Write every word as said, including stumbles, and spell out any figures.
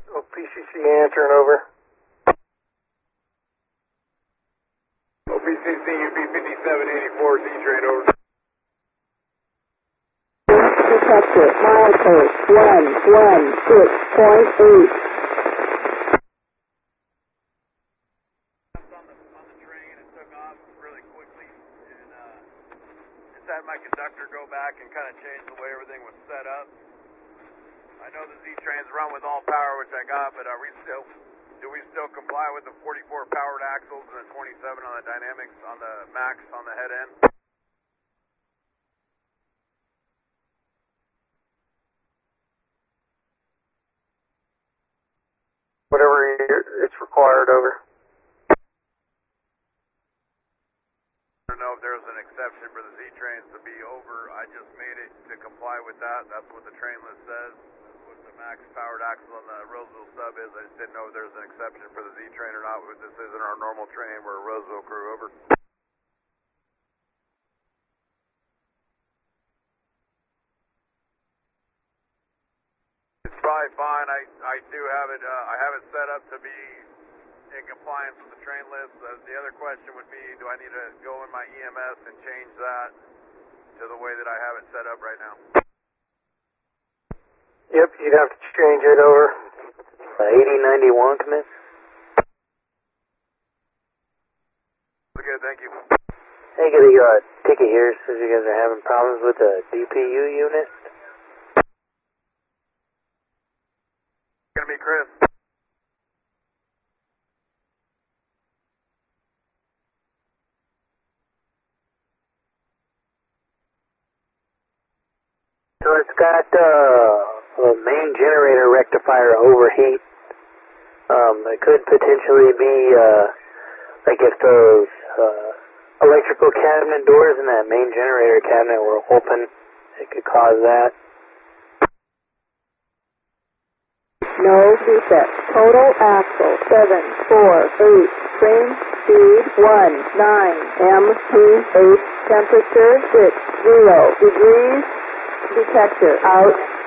O P C C answering over. O P C C U P fifty-seven eighty-four, Z-Train over. Detector, milepost one one six point eight. On the, on the train and took off really quickly and uh, just had my conductor go back and kind of change the way everything was set up. I know the Z-Trains run with all power, which I got, but are we still, do we still comply with the forty-four powered axles and the twenty-seven on the dynamics, on the max, on the head end? Whatever it's required over. I don't know if there's an exception for the Z-Trains to be over. I just made it to comply with that. That's what the train list says. That's what the max powered axle on the Roseville sub is. I just didn't know if there's an exception for the Z-Train or not. But this isn't our normal train. We're a Roseville crew. Over. It's probably fine. I, I do have it. Uh, I have it set up to be in compliance with the train list. Uh, the other question would be, do I need to go in my E M S and change that to the way that I have it set up right now? Yep, you'd have to change it over. Uh, eighty ninety-one, come in. Okay, thank you. Hey, get a uh, ticket here. Says you guys are having problems with the D P U unit. Gonna be Chris. So it's got uh, a main generator rectifier overheat. Um, it could potentially be, uh, like if those uh, electrical cabinet doors in that main generator cabinet were open, it could cause that. No defect. Total axle seven four eight. Train speed one nine. M P H temperature six zero degrees. Detector out.